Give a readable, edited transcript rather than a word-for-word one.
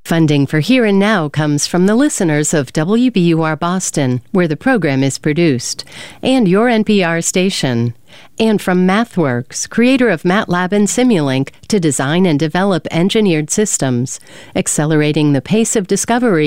Funding for Here and Now comes from the listeners of WBUR Boston, where the program is produced, and your NPR station. And from MathWorks, creator of MATLAB and Simulink, to design and develop engineered systems, accelerating the pace of discovery